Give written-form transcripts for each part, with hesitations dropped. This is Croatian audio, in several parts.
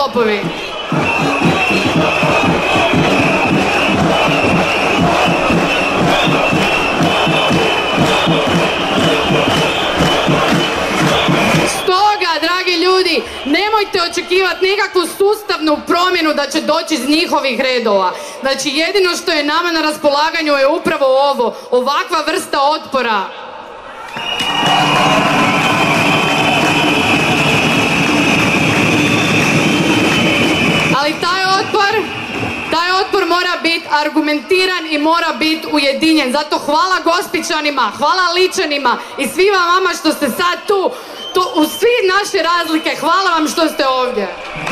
lopovi. Stoga, dragi ljudi, nemojte očekivati nikakvu sustavnu promjenu da će doći iz njihovih redova. Znači, jedino što je nama na raspolaganju je upravo ovo, ovakva vrsta otpora. Ali taj otpor mora biti argumentiran i mora biti ujedinjen. Zato hvala Gospićanima, hvala Ličanima i svima vama što ste sad tu. Uz svi naše razlike, hvala vam što ste ovdje.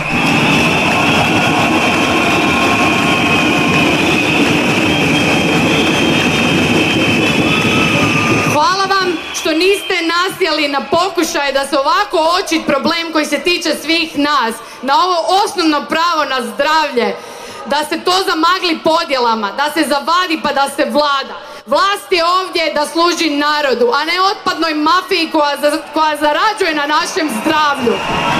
Hvala vam što niste nasjeli na pokušaj da se ovako očit problem koji se tiče svih nas, na ovo osnovno pravo na zdravlje, da se to zamagli podjelama, da se zavadi pa da se vlada. Vlast je ovdje da služi narodu, a ne otpadnoj mafiji koja zarađuje na našem zdravlju.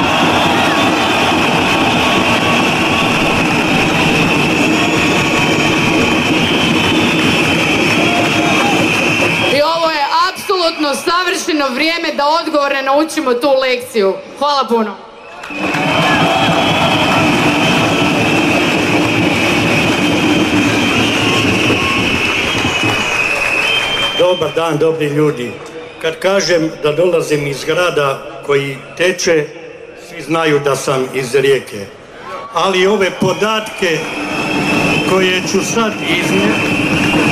I ovo je apsolutno savršeno vrijeme da odgovorno naučimo tu lekciju. Hvala puno. Dobar dan, dobri ljudi. Kad kažem da dolazim iz grada koji teče, svi znaju da sam iz Rijeke. Ali ove podatke koje ću sad iznijeti,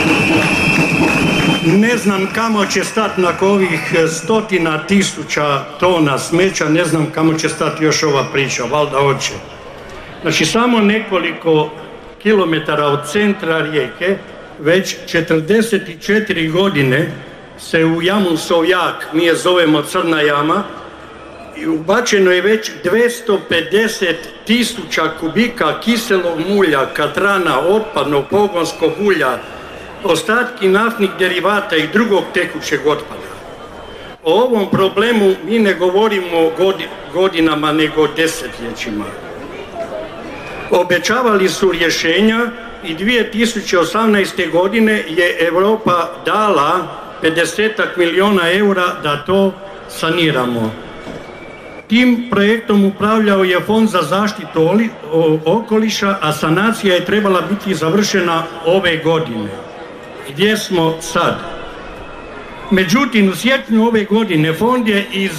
ne znam kamo će stati nakon ovih 100.000 tona smeća, ne znam kamo će stati još ova priča, valjda hoće. Znači, samo nekoliko kilometara od centra Rijeke, već 44 godine se u jamu Sovjak, mi je zovemo Crna jama, i ubačeno je već 250.000 kubika kiselog mulja, katrana, otpadnog pogonskog ulja, ostatki naftnih derivata i drugog tekućeg otpada. O ovom problemu mi ne govorimo godinama, nego desetljećima. Obećavali su rješenja i 2018. godine je Europa dala 50 milijuna eura da to saniramo. Tim projektom upravljao je Fond za zaštitu okoliša, a sanacija je trebala biti završena ove godine. Gdje smo sad? Međutim, u siječnju ove godine fond je iz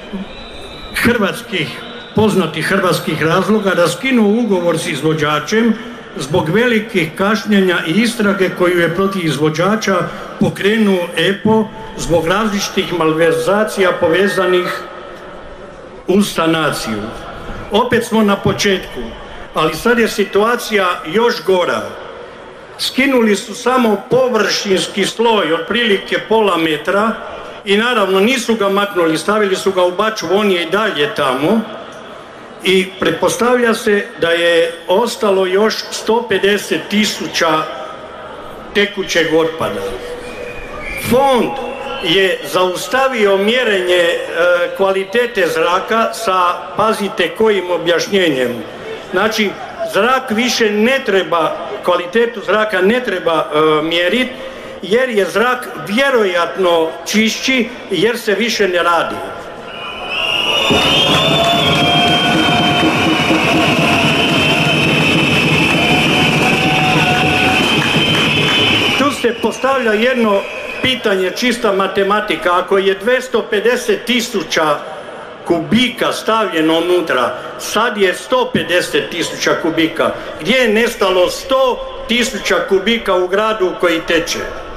poznatih hrvatskih razloga raskinuo ugovor s izvođačem zbog velikih kašnjenja i istrage koju je protiv izvođača pokrenuo EPO zbog različitih malverzacija povezanih uz sanaciju. Opet smo na početku, ali sad je situacija još gora. Skinuli su samo površinski sloj, otprilike pola metra, i naravno nisu ga maknuli, stavili su ga u bačvu, on je i dalje tamo, i pretpostavlja se da je ostalo još 150.000 tekućeg otpada. Fond je zaustavio mjerenje kvalitete zraka sa, pazite kojim objašnjenjem. Znači, zrak više ne treba, kvalitetu zraka ne treba mjeriti, jer je zrak vjerojatno čišći, jer se više ne radi. Tu se postavlja jedno pitanje, čista matematika. Ako je 250.000 kubika stavljeno unutra, sad je 150.000 kubika. Gdje je nestalo 100.000 kubika u gradu koji teče?